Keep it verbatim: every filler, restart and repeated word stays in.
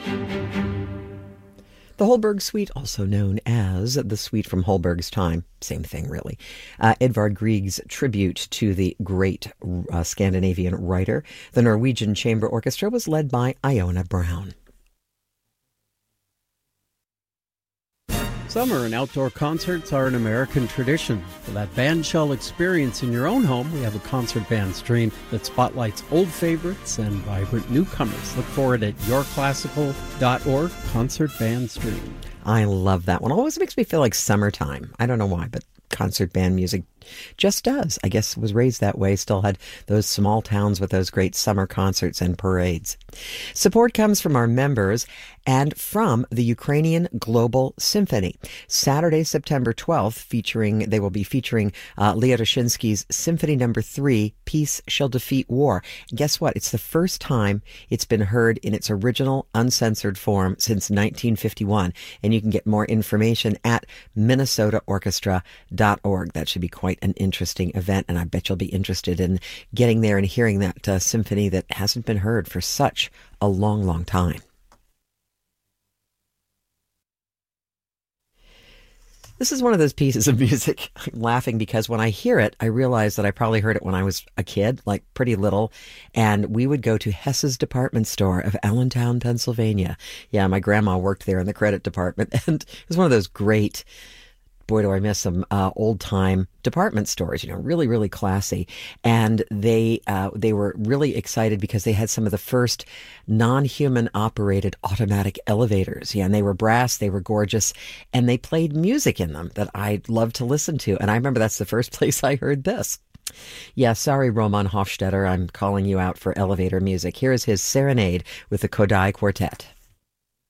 The Holberg Suite, also known as the Suite from Holberg's Time, same thing really. Uh, Edvard Grieg's tribute to the great uh, Scandinavian writer. The Norwegian Chamber Orchestra was led by Iona Brown. Summer and outdoor concerts are an American tradition. For that bandshell experience in your own home, we have a concert band stream that spotlights old favorites and vibrant newcomers. Look for it at your classical dot org, concert band stream. I love that one. Always makes me feel like summertime. I don't know why, but concert band music just does. I guess was raised that way, still had those small towns with those great summer concerts and parades. Support comes from our members and from the Ukrainian Global Symphony. Saturday, September twelfth, featuring they will be featuring uh, Leah Roshinsky's Symphony Number Three, Peace Shall Defeat War. And guess what? It's the first time it's been heard in its original uncensored form since nineteen fifty-one. And you can get more information at minnesota orchestra dot org. That should be quite an interesting event, and I bet you'll be interested in getting there and hearing that uh, symphony that hasn't been heard for such a long, long time. This is one of those pieces of music. I'm laughing because when I hear it, I realize that I probably heard it when I was a kid, like pretty little, and we would go to Hess's department store of Allentown, Pennsylvania. Yeah, my grandma worked there in the credit department, and it was one of those great, boy, do I miss them, uh, old-time department stores, you know, really, really classy. And they uh, they were really excited because they had some of the first non-human operated automatic elevators. Yeah, and they were brass, they were gorgeous, and they played music in them that I loved to listen to. And I remember that's the first place I heard this. Yeah, sorry, Roman Hofstetter, I'm calling you out for elevator music. Here is his Serenade with the Kodai Quartet.